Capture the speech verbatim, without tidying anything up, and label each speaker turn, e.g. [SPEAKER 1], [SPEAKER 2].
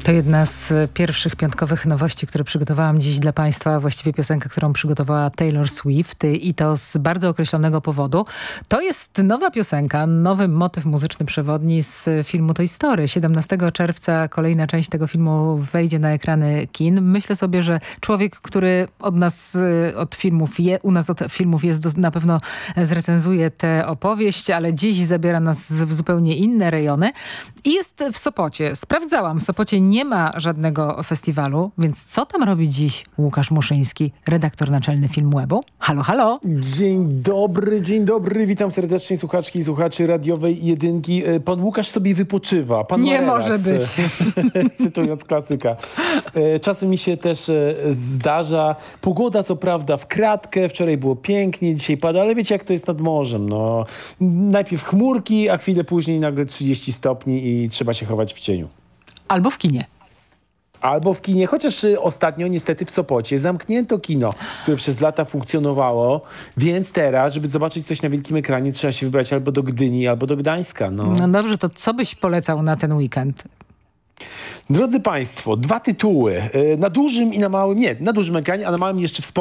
[SPEAKER 1] To jedna z pierwszych piątkowych nowości, które przygotowałam dziś dla Państwa, a właściwie piosenka, którą przygotowała Taylor Swift i to z bardzo określonego powodu. To jest nowa piosenka, nowy motyw muzyczny przewodni z filmu Toy Story. siedemnastego czerwca kolejna część tego filmu wejdzie na ekrany kin. Myślę sobie, że człowiek, który od nas, od filmów, je, u nas od filmów jest, na pewno zrecenzuje tę opowieść, ale dziś zabiera nas w zupełnie inne rejony i jest w Sopocie. Sprawdzałam, w Sopocie nie ma żadnego festiwalu, więc co tam robi dziś Łukasz Muszyński, redaktor naczelny Filmwebu? Halo, halo!
[SPEAKER 2] Dzień dobry, dzień dobry. Witam serdecznie słuchaczki i słuchaczy radiowej jedynki. Pan Łukasz sobie wypoczywa. Pan
[SPEAKER 1] nie
[SPEAKER 2] ma
[SPEAKER 1] może być.
[SPEAKER 2] Cytując klasyka. Czasem mi się też zdarza. Pogoda co prawda w kratkę. Wczoraj było pięknie, dzisiaj pada, ale wiecie jak to jest nad morzem. No, najpierw chmurki, a chwilę później nagle trzydzieści stopni i trzeba się chować w cieniu.
[SPEAKER 1] Albo w kinie.
[SPEAKER 2] Albo w kinie, chociaż ostatnio niestety w Sopocie zamknięto kino, które przez lata funkcjonowało, więc teraz, żeby zobaczyć coś na wielkim ekranie, trzeba się wybrać albo do Gdyni, albo do Gdańska. No,
[SPEAKER 1] no dobrze, to co byś polecał na ten weekend?
[SPEAKER 2] Drodzy Państwo, dwa tytuły. Na dużym i na małym, nie, na dużym ekranie, a na małym jeszcze w